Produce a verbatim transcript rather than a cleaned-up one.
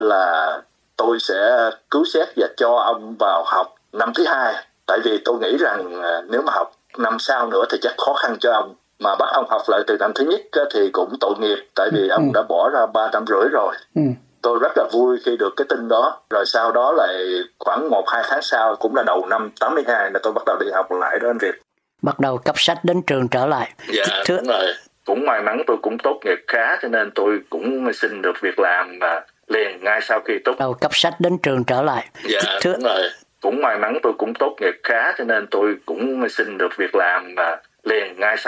là tôi sẽ cứu xét và cho ông vào học năm thứ hai. Tại vì tôi nghĩ rằng nếu mà học năm sau nữa thì chắc khó khăn cho ông. Mà bắt ông học lại từ năm thứ nhất thì cũng tội nghiệp, tại vì ông ừ. đã bỏ ra ba năm rưỡi rồi. Ừ. Tôi rất là vui khi được cái tin đó. Rồi sau đó lại khoảng một hai tháng sau, cũng là đầu năm tám mươi hai là tôi bắt đầu đi học lại đó anh Việt. Bắt đầu cấp sách đến trường trở lại. Dạ Thưa... đúng rồi. Cũng may mắn tôi cũng tốt nghiệp khá, cho nên tôi cũng xin được việc làm mà liền ngay sau khi tốt. Đầu cấp sách đến trường trở lại. Dạ Thưa... đúng rồi. Cũng may mắn tôi cũng tốt nghiệp khá, cho nên tôi cũng xin được việc làm mà liền ngay sau